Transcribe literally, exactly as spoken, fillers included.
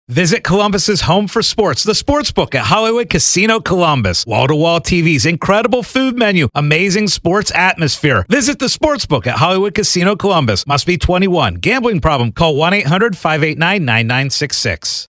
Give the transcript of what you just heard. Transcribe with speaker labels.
Speaker 1: Visit Columbus's home for sports, the Sportsbook at Hollywood Casino Columbus. Wall-to-wall T Vs, incredible food menu, amazing sports atmosphere. Visit the Sportsbook at Hollywood Casino Columbus. Must be twenty-one. Gambling problem? Call one eight hundred five eight nine nine nine six six.